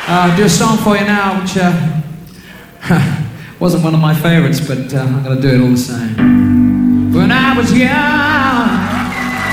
I'll do a song for you now, which wasn't one of my favorites, but I'm going to do it all the same. When I was young,